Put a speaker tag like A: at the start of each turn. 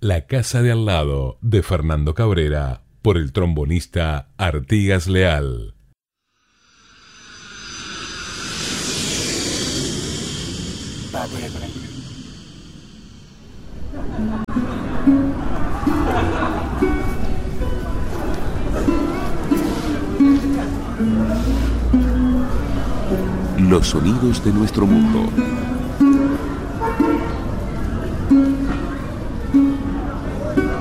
A: La casa de al lado de Fernando Cabrera por el trombonista Artigas Leal.
B: Los sonidos de nuestro mundo.